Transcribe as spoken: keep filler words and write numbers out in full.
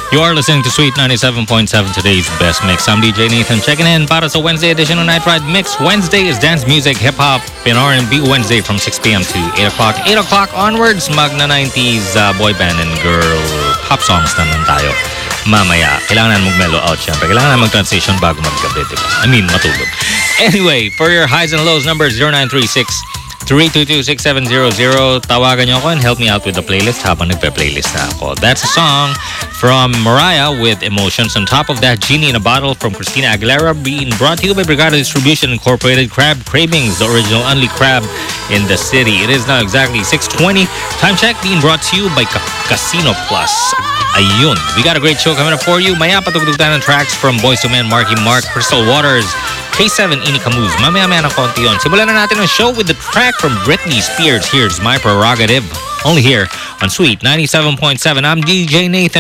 You are listening to Sweet ninety-seven point seven, today's best mix. I'm D J Nathan checking in para sa Wednesday edition of Night Ride Mix. Wednesday is dance music, hip-hop, and R and B Wednesday from six p.m. to eight o'clock. eight o'clock onwards, magna nineties uh, boy band and girl pop songs naman tayo. Mamaya, kailangan mag-mellow out syempre. Kailangan mag-transition bago maggabi, diba? I mean, matulog. Anyway, for your highs and lows, number zero nine three six, three two two, six seven zero zero. Tawagan niyo ako and help me out with the playlist habang nagpe-playlist na ako. That's a song from Mariah with Emotions. On top of that, Genie in a Bottle from Christina Aguilera, being brought to you by Brigada Distribution Incorporated. Crab Cravings, the original only crab in the city. It is now exactly six twenty. Time check being brought to you by Ca- Casino Plus. Ayun. We got a great show coming up for you. Maya patugtog tayo ng tracks from Boyz two Men, Marky Mark, Crystal Waters, K seven, Ini Camuz. Mamaya-maya ng konti yun. Simulan na natin ang show with the track from Britney Spears. Here's My Prerogative. Only here on Sweet ninety-seven point seven. I'm D J Nathan.